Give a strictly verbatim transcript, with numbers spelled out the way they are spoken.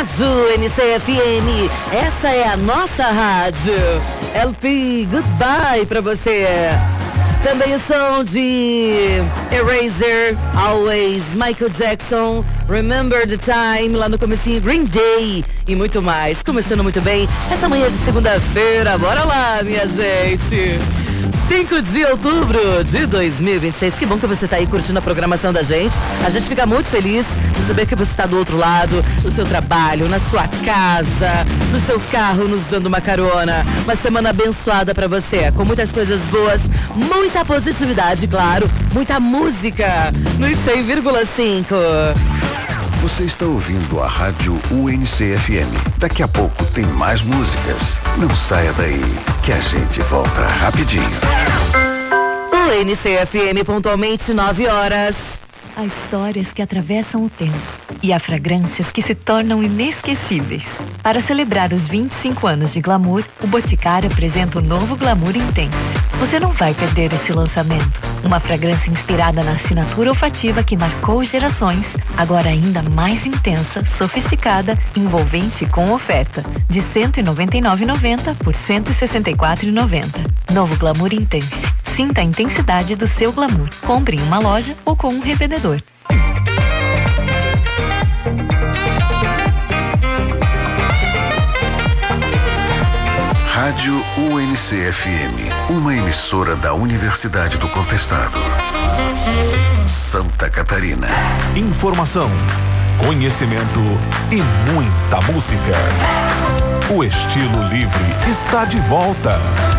Rádio N C F M, essa é a nossa rádio. L P, Goodbye pra você. Também o som de Eraser, Always, Michael Jackson, Remember the Time, lá no comecinho, Green Day e muito mais. Começando muito bem essa manhã de segunda-feira, bora lá, minha gente. cinco de outubro de dois mil e vinte e seis. Que bom que você está aí curtindo a programação da gente. A gente fica muito feliz de saber que você está do outro lado, no seu trabalho, na sua casa, no seu carro, nos dando uma carona. Uma semana abençoada para você, com muitas coisas boas, muita positividade, claro, muita música nos cem vírgula cinco. Você está ouvindo a Rádio U N C F M. Daqui a pouco tem mais músicas. Não saia daí, que a gente volta rapidinho. U N C F M, pontualmente nove horas. Há histórias que atravessam o tempo e há fragrâncias que se tornam inesquecíveis. Para celebrar os vinte e cinco anos de Glamour, o Boticário apresenta o novo Glamour Intense. Você não vai perder esse lançamento. Uma fragrância inspirada na assinatura olfativa que marcou gerações, agora ainda mais intensa, sofisticada, envolvente e com oferta. De cento e noventa e nove reais e noventa centavos por cento e sessenta e quatro reais e noventa centavos. Novo Glamour Intense. Sinta a intensidade do seu glamour. Compre em uma loja ou com um revendedor. Rádio U N C F M, uma emissora da Universidade do Contestado. Santa Catarina. Informação, conhecimento e muita música. O Estilo Livre está de volta.